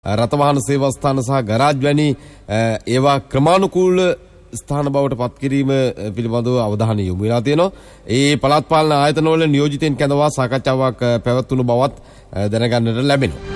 රථවාහන සේවා ස්ථාන සහ ගරාජ් වැනි ඒවා ක්‍රමානුකූල ස්ථාන බවට පත් කිරීම පිළිබඳව අවධානය යොමු වෙලා තියෙනවා. ඒ පළාත් පාලන ආයතනවල නියෝජිතයින් කැඳවා සාකච්ඡාවක් පැවැත්වුණු බවත් දැනගන්නට ලැබෙනවා.